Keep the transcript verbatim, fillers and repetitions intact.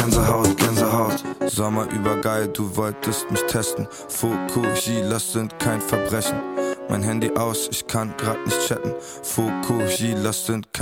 Gänsehaut, Gänsehaut. Sommer über geil, du wolltest mich testen. Fukuhilas sind kein Verbrechen. Mein Handy aus, ich kann grad nicht chatten. Fukuhilas sind kein